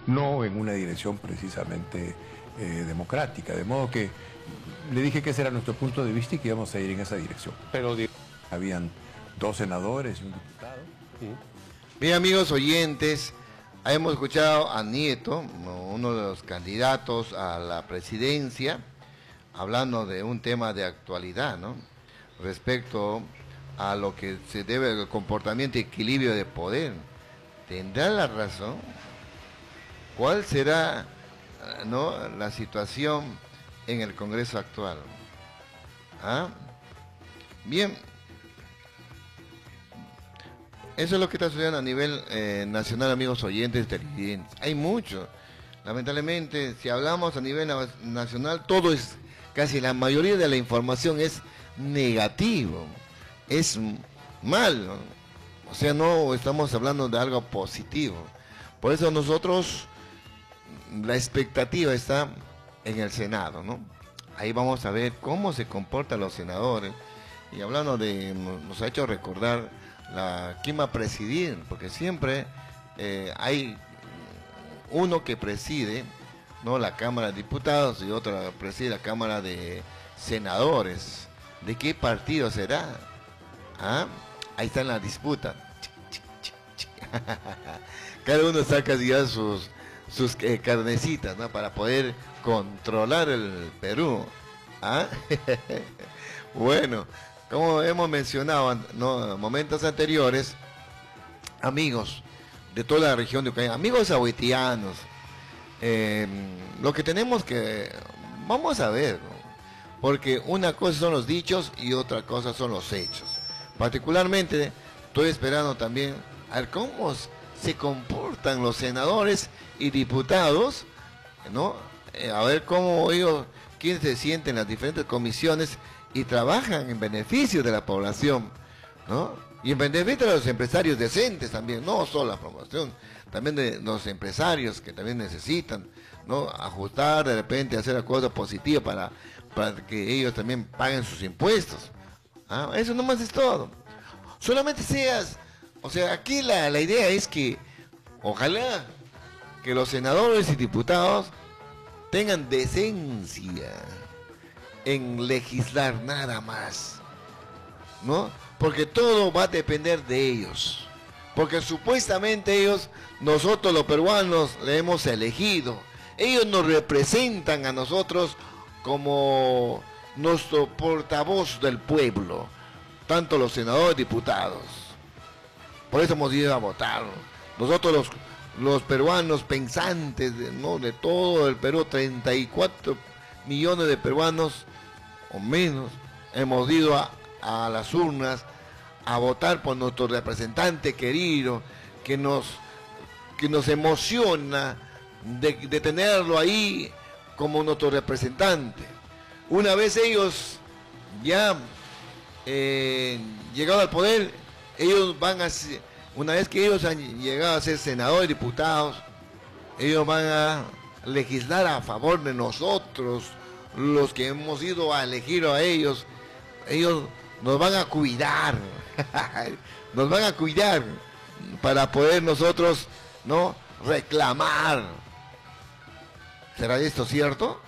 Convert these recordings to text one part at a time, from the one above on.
no en una dirección precisamente democrática. De modo que le dije que ese era nuestro punto de vista y que íbamos a ir en esa dirección. Pero habían 2 senadores y un diputado. Sí. Bien, amigos oyentes, hemos escuchado a Nieto, uno de los candidatos a la presidencia, hablando de un tema de actualidad, ¿no? Respecto a lo que se debe al comportamiento y equilibrio de poder. ¿Tendrá la razón? ¿Cuál será, no, la situación en el Congreso actual? ¿Ah? Bien, eso es lo que está sucediendo a nivel nacional, amigos oyentes televidentes. Hay mucho. Lamentablemente, si hablamos a nivel nacional, todo es, casi la mayoría de la información es negativo, es mal, ¿no? O sea, no estamos hablando de algo positivo. Por eso nosotros, la expectativa está en el Senado, ¿no? Ahí vamos a ver cómo se comportan los senadores. Y hablando de, nos ha hecho recordar quién va a presidir, porque siempre hay uno que preside, ¿no?, la Cámara de Diputados y otro preside la Cámara de Senadores. ¿De qué partido será? ¿Ah? Ahí está en la disputa. Cada uno saca ya sus carnecitas, ¿no?, para poder controlar el Perú. ¿Ah? Bueno, como hemos mencionado, ¿no?, en momentos anteriores, amigos de toda la región de Ucrania, amigos ahuetianos, lo que tenemos que, vamos a ver, ¿no?, porque una cosa son los dichos y otra cosa son los hechos. Particularmente estoy esperando también a ver cómo se comportan los senadores y diputados, ¿no? A ver cómo ellos, quiénes se sienten en las diferentes comisiones y trabajan en beneficio de la población, ¿no? Y en beneficio de los empresarios decentes también, no solo la promoción, también de los empresarios que también necesitan, ¿no?, ajustar de repente, hacer cosas positivas para que ellos también paguen sus impuestos. ¿Ah? Eso nomás es todo. Solamente seas, o sea, aquí la idea es que ojalá que los senadores y diputados tengan decencia en legislar, nada más, ¿no? Porque todo va a depender de ellos. Porque supuestamente ellos, nosotros los peruanos, le hemos elegido. Ellos nos representan a nosotros como nuestro portavoz del pueblo, tanto los senadores y diputados. Por eso hemos ido a votar. Nosotros los peruanos pensantes, ¿no?, de todo el Perú, 34 millones de peruanos o menos, hemos ido a las urnas a votar por nuestro representante querido, que nos emociona de tenerlo ahí como nuestro representante. Una vez ellos ya llegado al poder, ellos van a ser, una vez que ellos han llegado a ser senadores y diputados, ellos van a legislar a favor de nosotros, los que hemos ido a elegir a ellos. Ellos nos van a cuidar, nos van a cuidar para poder nosotros, ¿no?, reclamar. ¿Será esto cierto?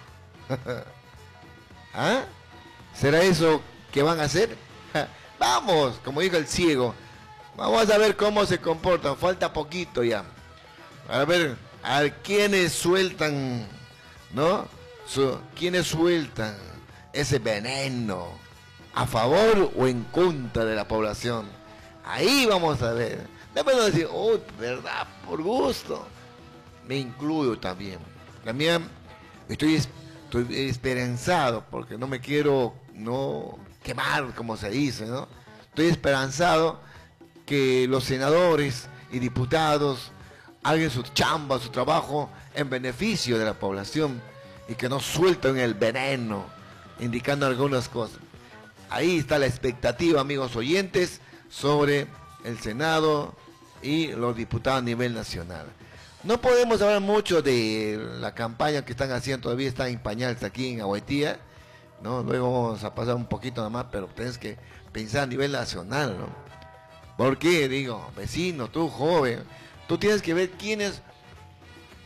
¿Ah? ¿Será eso que van a hacer? Vamos, como dijo el ciego, vamos a ver cómo se comportan, falta poquito ya. A ver quiénes sueltan, ¿no? ¿Quiénes sueltan ese veneno? ¿A favor o en contra de la población? Ahí vamos a ver. Después no decir, oh, verdad, por gusto. Me incluyo también. También estoy esperanzado, porque no me quiero quemar, como se dice, ¿no? Estoy esperanzado que los senadores y diputados hagan su chamba, su trabajo en beneficio de la población y que no suelten el veneno, indicando algunas cosas. Ahí está la expectativa, amigos oyentes, sobre el Senado y los diputados a nivel nacional. No podemos hablar mucho de la campaña que están haciendo, todavía está en pañales aquí en Ahuetía, ¿no? Luego vamos a pasar un poquito nada más, pero tienes que pensar a nivel nacional, ¿no? ¿Por qué? Digo, vecino, tú joven, tú tienes que ver quiénes